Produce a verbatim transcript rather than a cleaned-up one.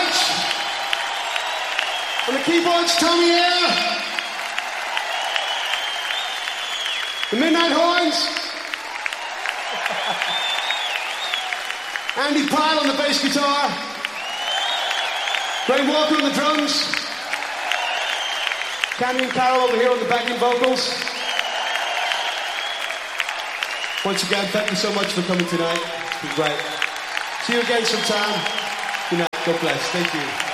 H. On the keyboards, Tommy Air. The Midnight Horns. Andy Pyle on the bass guitar. Ray Walker on the drums. Cammy and Carol over here on the backing vocals. Once again, thank you so much for coming tonight. It's been great. See you again sometime. Good night. God bless. Thank you.